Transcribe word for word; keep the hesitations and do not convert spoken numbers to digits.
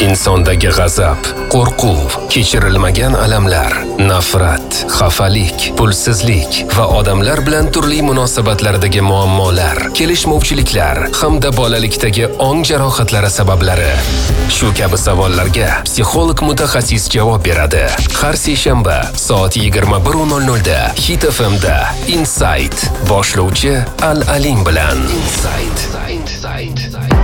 Insondagi g'azab, qo'rquv, kechirilmagan alamlar, nafrat, xafalik, pulsizlik va odamlar bilan turli munosabatlardagi muammolar, kelishmovchiliklar hamda bolalikdagi ong jarohatlari sabablari. Shu kabi savollarga psixolog mutaxassis javob beradi. Har seshanba soat yigirma bir nol nol da Hit F M da Insight boshlovchi Al Alim bilan. Insight.